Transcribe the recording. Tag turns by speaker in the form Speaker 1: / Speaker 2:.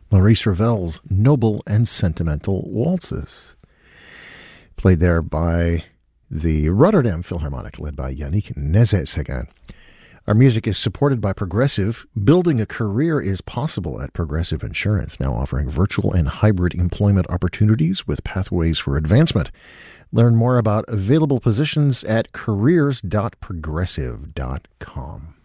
Speaker 1: Maurice Ravel's Noble and Sentimental Waltzes, played there by the Rotterdam Philharmonic, led by Yannick Nézet-Séguin. Our music is supported by Progressive. Building a career is possible at Progressive Insurance, now offering virtual and hybrid employment opportunities with pathways for advancement. Learn more about available positions at careers.progressive.com.